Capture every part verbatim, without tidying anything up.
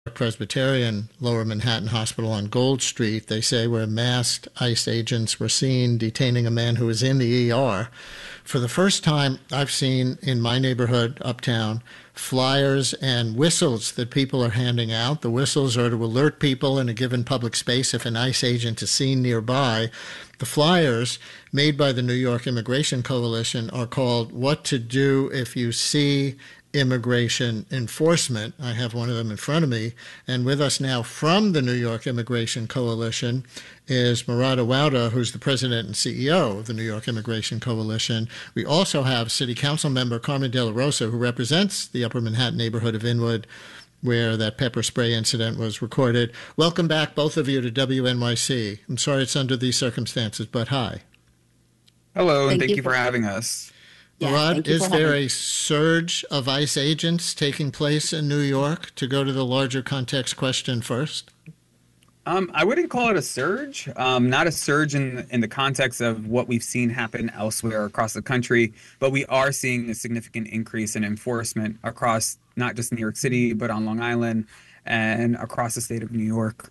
Presbyterian Lower Manhattan Hospital on Gold Street, they say, where masked ICE agents were seen detaining a man who was in the E R. For the first time, I've seen in my neighborhood uptown flyers and whistles that people are handing out. The whistles are to alert people in a given public space if an ICE agent is seen nearby. The flyers, made by the New York Immigration Coalition, are called What to Do If You See Immigration Enforcement. I have one of them in front of me. And with us now from the New York Immigration Coalition is Murad Awauda, who's the president and C E O of the New York Immigration Coalition. We also have City Council member Carmen De La Rosa, who represents the Upper Manhattan neighborhood of Inwood, where that pepper spray incident was recorded. Welcome back, both of you, to W N Y C. I'm sorry it's under these circumstances, but hi. Hello, and thank, thank you, you for having us. Yeah, Murad, is there a surge of ICE agents taking place in New York? To go to the larger context question first. Um, I wouldn't call it a surge, um, not a surge in, in the context of what we've seen happen elsewhere across the country, but we are seeing a significant increase in enforcement across not just New York City, but on Long Island and across the state of New York.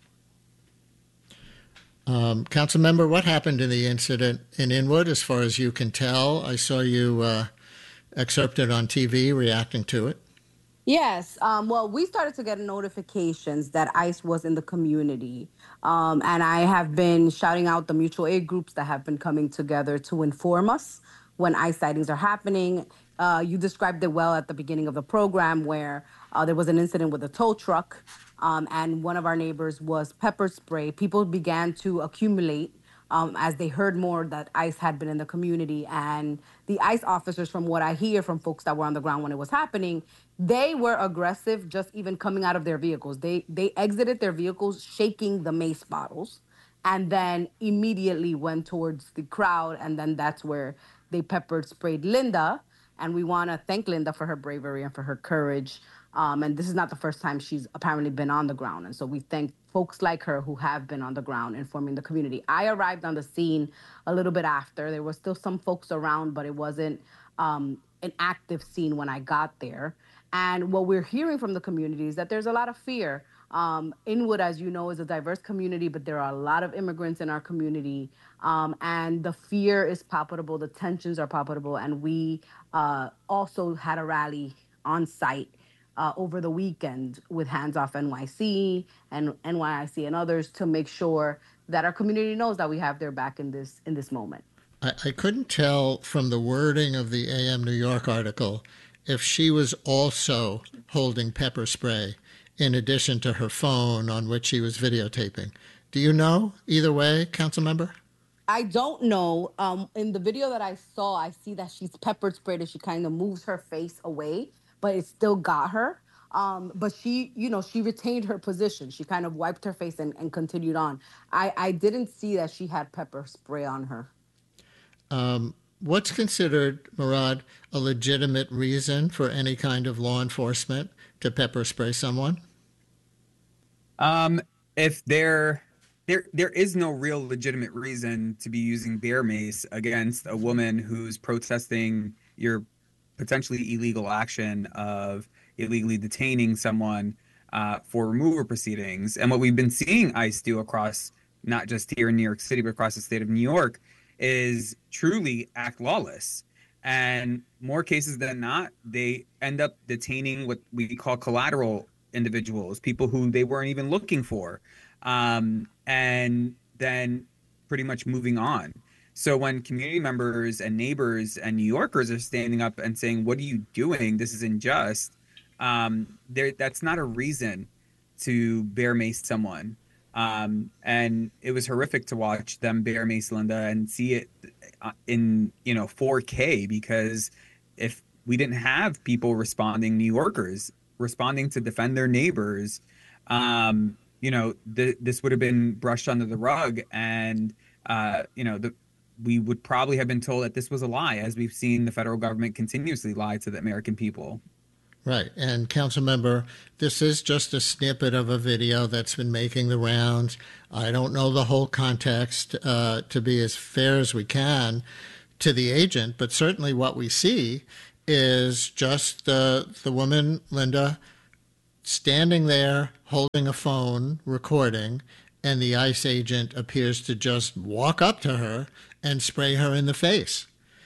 Um, Council member, what happened in the incident in Inwood, as far as you can tell? I saw you uh, excerpted on T V reacting to it. Yes. Um, well, we started to get notifications that ICE was in the community. Um, and I have been shouting out the mutual aid groups that have been coming together to inform us when ICE sightings are happening. Uh, you described it well at the beginning of the program, where uh, there was an incident with a tow truck, um, and one of our neighbors was pepper spray. People began to accumulate Um, as they heard more that ICE had been in the community. And the ICE officers, from what I hear from folks that were on the ground when it was happening, they were aggressive just even coming out of their vehicles. They they exited their vehicles shaking the mace bottles and then immediately went towards the crowd. And then that's where they peppered sprayed Linda. And we want to thank Linda for her bravery and for her courage. Um, and this is not the first time she's apparently been on the ground. And so we thank folks like her who have been on the ground informing the community. I arrived on the scene a little bit after. There were still some folks around, but it wasn't um, an active scene when I got there. And what we're hearing from the community is that there's a lot of fear. Um, Inwood, as you know, is a diverse community, but there are a lot of immigrants in our community. Um, and the fear is palpable, the tensions are palpable. And we uh, also had a rally on site Uh, over the weekend with Hands Off N Y C and N Y I C and others to make sure that our community knows that we have their back in this in this moment. I, I couldn't tell from the wording of the A M New York article if she was also holding pepper spray in addition to her phone on which she was videotaping. Do you know either way, council member? I don't know. Um, in the video that I saw, I see that she's pepper sprayed and she kind of moves her face away, but it still got her. Um, but she, you know, she retained her position. She kind of wiped her face and, and continued on. I, I didn't see that she had pepper spray on her. Um, what's considered, Murad, a legitimate reason for any kind of law enforcement to pepper spray someone? Um, if they're... There, there is no real legitimate reason to be using bear mace against a woman who's protesting your potentially illegal action of illegally detaining someone uh, for removal proceedings. And what we've been seeing ICE do across, not just here in New York City, but across the state of New York, is truly act lawless. And more cases than not, they end up detaining what we call collateral individuals, people who they weren't even looking for. Um, and then pretty much moving on. So when community members and neighbors and New Yorkers are standing up and saying, what are you doing? This is unjust. Um, there, that's not a reason to bear mace someone. Um, and it was horrific to watch them bear mace Linda and see it in, you know, four K, because if we didn't have people responding, New Yorkers responding to defend their neighbors, um, you know, th- this would have been brushed under the rug. And, uh, you know, the, we would probably have been told that this was a lie, as we've seen the federal government continuously lie to the American people. Right. And council member, this is just a snippet of a video that's been making the rounds. I don't know the whole context uh, to be as fair as we can to the agent, but certainly what we see is just the, the woman, Linda, standing there holding a phone, recording, and the ICE agent appears to just walk up to her and spray her in the face.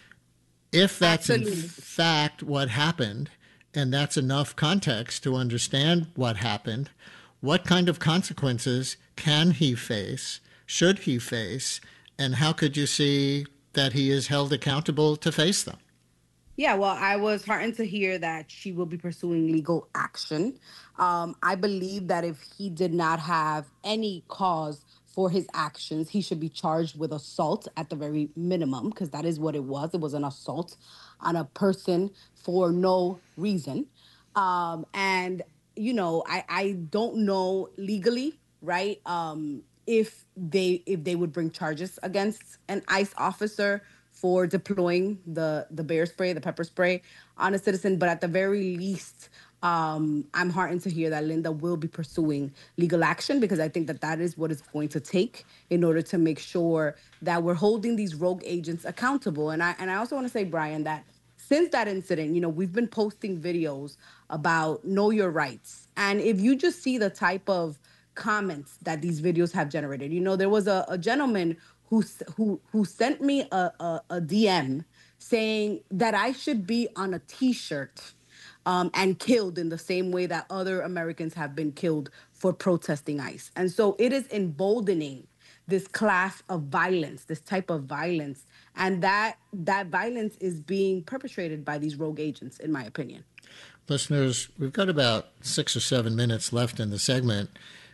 If that's Absolutely. in fact what happened, and that's enough context to understand what happened, what kind of consequences can he face, should he face, and how could you see that he is held accountable to face them? Yeah, well, I was heartened to hear that she will be pursuing legal action. Um, I believe that if he did not have any cause for his actions, he should be charged with assault at the very minimum, because that is what it was. It was an assault on a person for no reason. Um, and, you know, I, I don't know legally, right, um, if they if they would bring charges against an ICE officer for deploying the the bear spray, the pepper spray on a citizen. But at the very least, um, I'm heartened to hear that Linda will be pursuing legal action, because I think that that is what it's going to take in order to make sure that we're holding these rogue agents accountable. And I and I also want to say, Brian, that since that incident, you know, we've been posting videos about know your rights. And if you just see the type of comments that these videos have generated, you know, there was a, a gentleman who who who sent me a, a, a D M saying that I should be on a T-shirt um, and killed in the same way that other Americans have been killed for protesting ICE. And so it is emboldening this class of violence, this type of violence, and that that violence is being perpetrated by these rogue agents, in my opinion. Listeners, we've got about six or seven minutes left in the segment,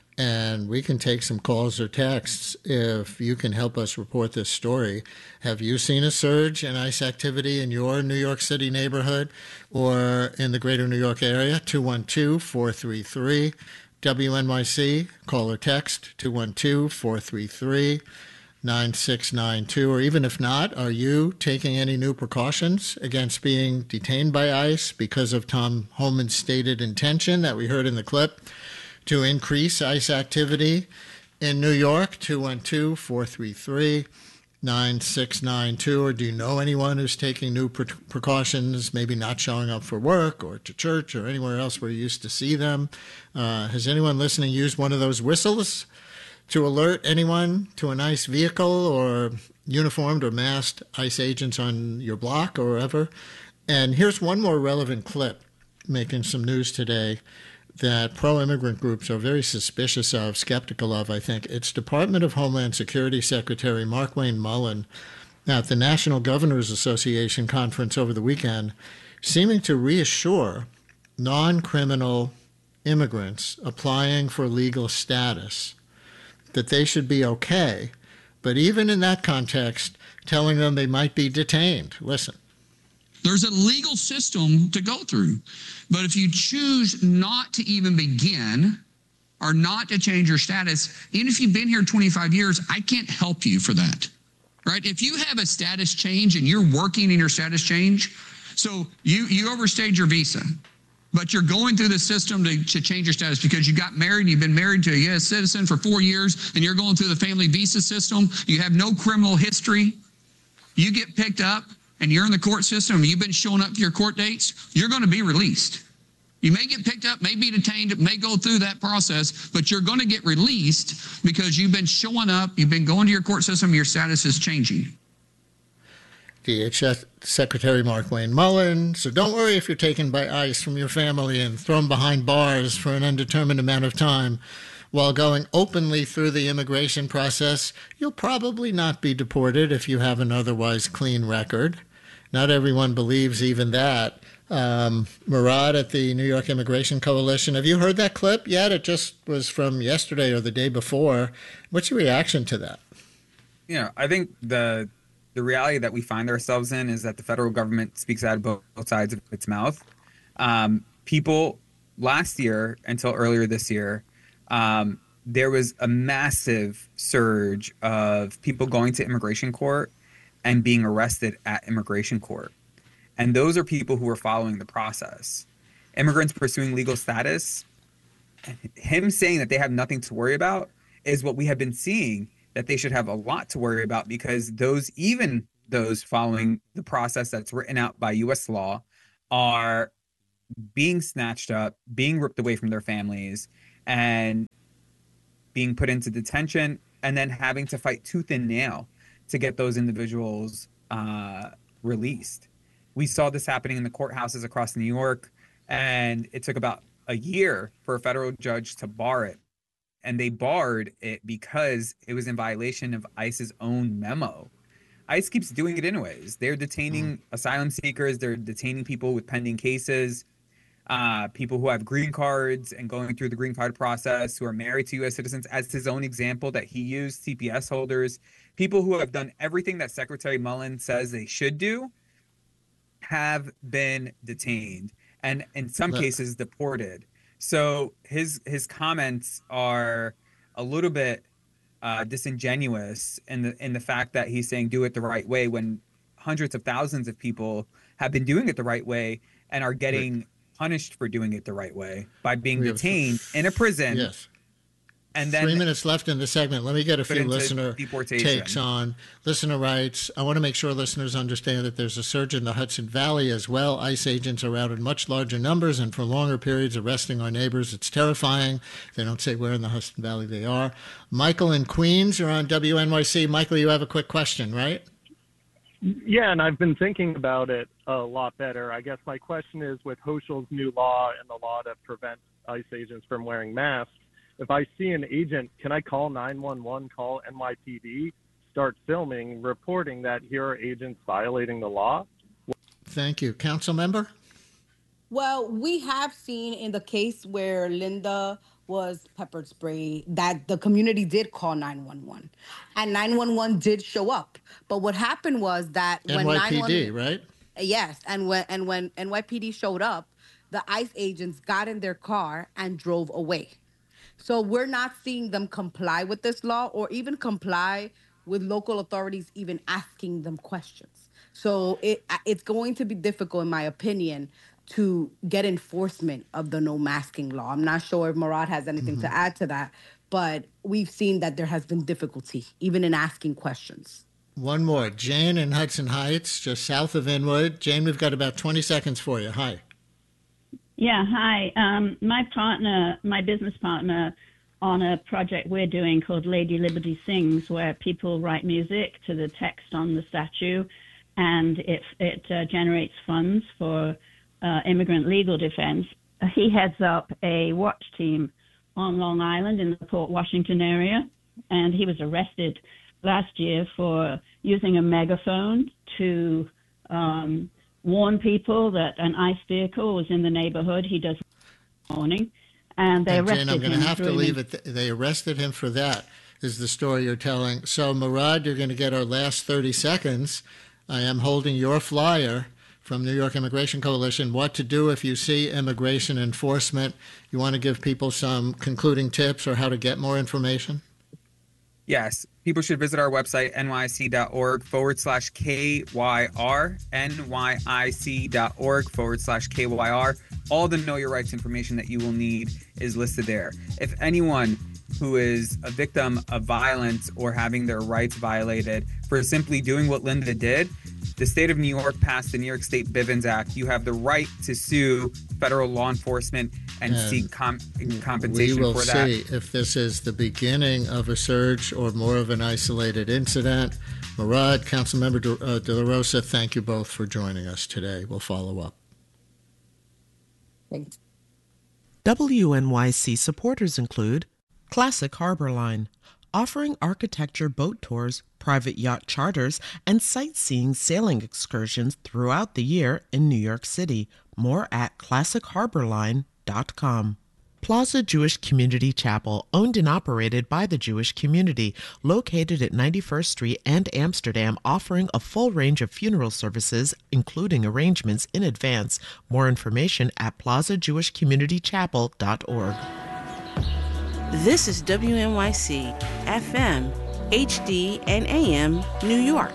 and we can take some calls or texts if you can help us report this story. Have you seen a surge in ICE activity in your New York City neighborhood or in the greater New York area? two one two, four three three, W N Y C. Call or text two one two, four three three, nine six nine two. Or even if not, are you taking any new precautions against being detained by ICE because of Tom Homan's stated intention that we heard in the clip to increase ICE activity in New York? two one two, four three three, nine six nine two. Or do you know anyone who's taking new pre- precautions, maybe not showing up for work or to church or anywhere else where you used to see them? Uh, has anyone listening used one of those whistles to alert anyone to an ICE vehicle or uniformed or masked ICE agents on your block or wherever? And here's one more relevant clip making some news today that pro-immigrant groups are very suspicious of, skeptical of, I think. It's Department of Homeland Security Secretary Markwayne Mullin at the National Governors Association conference over the weekend, seeming to reassure non-criminal immigrants applying for legal status that they should be okay, but even in that context, telling them they might be detained. Listen. There's a legal system to go through. But if you choose not to even begin or not to change your status, even if you've been here twenty-five years, I can't help you for that, right? If you have a status change and you're working in your status change, so you, you overstayed your visa, but you're going through the system to, to change your status because you got married and you've been married to a U S citizen for four years and you're going through the family visa system, you have no criminal history, you get picked up, and you're in the court system, and you've been showing up to your court dates, you're going to be released. You may get picked up, may be detained, may go through that process, but you're going to get released because you've been showing up, you've been going to your court system, your status is changing. D H S Secretary Markwayne Mullin. So don't worry if you're taken by ICE from your family and thrown behind bars for an undetermined amount of time. While going openly through the immigration process, you'll probably not be deported if you have an otherwise clean record. Not everyone believes even that. Um, Murad at the New York Immigration Coalition, have you heard that clip yet? It just was from yesterday or the day before. What's your reaction to that? You know, I think the the reality that we find ourselves in is that the federal government speaks out of both sides of its mouth. Um, people last year until earlier this year, um, there was a massive surge of people going to immigration court and being arrested at immigration court. And those are people who are following the process. Immigrants pursuing legal status, him saying that they have nothing to worry about is what we have been seeing, that they should have a lot to worry about, because those, even those following the process that's written out by U S law, are being snatched up, being ripped away from their families, and being put into detention, and then having to fight tooth and nail to get those individuals uh, released. We saw this happening in the courthouses across New York, and it took about a year for a federal judge to bar it. And they barred it because it was in violation of ICE's own memo. ICE keeps doing it anyways. They're detaining mm. asylum seekers. They're detaining people with pending cases, uh, people who have green cards and going through the green card process, who are married to U S citizens, as his own example that he used, C P S holders, people who have done everything that Secretary Mullen says they should do, have been detained and in some Look. cases deported. So his his comments are a little bit uh, disingenuous in the in the fact that he's saying do it the right way when hundreds of thousands of people have been doing it the right way and are getting right. punished for doing it the right way by being we detained have, in a prison. Yes. And then three minutes left in the segment. Let me get a few listener takes on listener rights. I want to make sure listeners understand that there's a surge in the Hudson Valley as well. ICE agents are out in much larger numbers and for longer periods arresting our neighbors. It's terrifying. They don't say where in the Hudson Valley they are. Michael in Queens, you're on W N Y C. Michael, you have a quick question, right? Yeah, and I've been thinking about it a lot better. I guess my question is, with Hochul's new law and the law that prevents ICE agents from wearing masks, if I see an agent, can I call nine one one, call N Y P D, start filming, reporting that here are agents violating the law? Thank you. Council member? Well, we have seen in the case where Linda was peppered spray that the community did call nine one one. And nine one one did show up. But what happened was that when N Y P D, nine one one, right? Yes. And when, and when N Y P D showed up, the ICE agents got in their car and drove away. So we're not seeing them comply with this law or even comply with local authorities even asking them questions. So it it's going to be difficult, in my opinion, to get enforcement of the no masking law. I'm not sure if Murad has anything mm-hmm. to add to that, but we've seen that there has been difficulty even in asking questions. One more. Jane in Hudson Heights, just south of Inwood. Jane, we've got about twenty seconds for you. Hi. Yeah, hi. Um, my partner, my business partner, on a project we're doing called Lady Liberty Sings, where people write music to the text on the statue, and it, it uh, generates funds for uh, immigrant legal defense. He heads up a watch team on Long Island in the Port Washington area, and he was arrested last year for using a megaphone to um, warn people that an ICE vehicle was in the neighborhood. He does morning, and they and arrested Jane, I'm going to have to leave him. it. They arrested him for that, is the story you're telling. So, Murad, you're going to get our last thirty seconds. I am holding your flyer from New York Immigration Coalition, what to do if you see immigration enforcement. You want to give people some concluding tips or how to get more information? Yes, people should visit our website, nyc.org forward slash KYR, nyc.org forward slash KYR. All the Know Your Rights information that you will need is listed there. If anyone who is a victim of violence or having their rights violated for simply doing what Linda did, the state of New York passed the New York State Bivens Act. You have the right to sue federal law enforcement and, and seek com- compensation for that. We will see if this is the beginning of a surge or more of an isolated incident. Murad, Councilmember De, uh, De La Rosa, thank you both for joining us today. We'll follow up. Thanks. W N Y C supporters include Classic Harbor Line, offering architecture boat tours, private yacht charters, and sightseeing sailing excursions throughout the year in New York City. More at classic harbor line dot com. Plaza Jewish Community Chapel, owned and operated by the Jewish community, located at ninety-first Street and Amsterdam, offering a full range of funeral services, including arrangements in advance. More information at plaza jewish community chapel dot org. This is W N Y C, F M, H D, and A M, New York.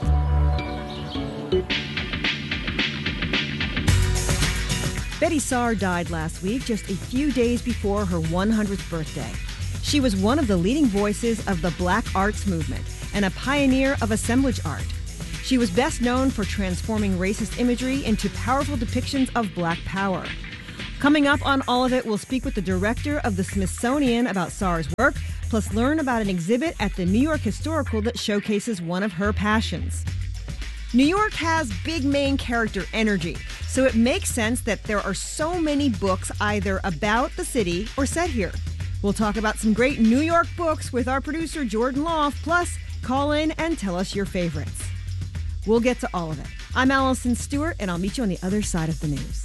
Betty Saar died last week, just a few days before her one hundredth birthday. She was one of the leading voices of the Black Arts Movement and a pioneer of assemblage art. She was best known for transforming racist imagery into powerful depictions of Black power. Coming up on all of it, we'll speak with the director of the Smithsonian about Saara's work, plus learn about an exhibit at the New York Historical that showcases one of her passions. New York has big main character energy, so it makes sense that there are so many books either about the city or set here. We'll talk about some great New York books with our producer Jordan Loft, plus call in and tell us your favorites. We'll get to all of it. I'm Allison Stewart, and I'll meet you on the other side of the news.